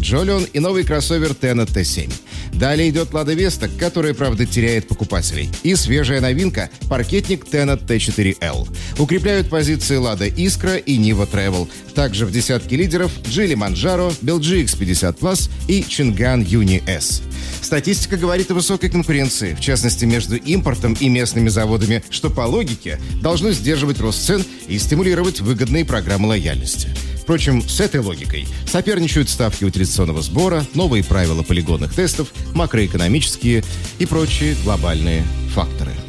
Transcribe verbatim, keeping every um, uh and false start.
Джолион и новый кроссовер Тена Т семь. Далее идет Лада Веста, которая, правда, теряет покупателей. И свежая новинка – паркетник Тена Т четыре Эл. Укрепляют позиции Лада Искра и Нива Тревел. Также в десятке лидеров Джили Манджаро, Бел Джи Икс пятьдесят плюс и Чинган Юни С. Статистика говорит о высокой конкуренции, в частности, между импортом и местными заводами, что по логике должно сдерживать рост цен и стимулировать выгодные программы лояльности. Впрочем, с этой логикой соперничают ставки утилизационного сбора, новые правила полигонных тестов, макроэкономические и прочие глобальные факторы.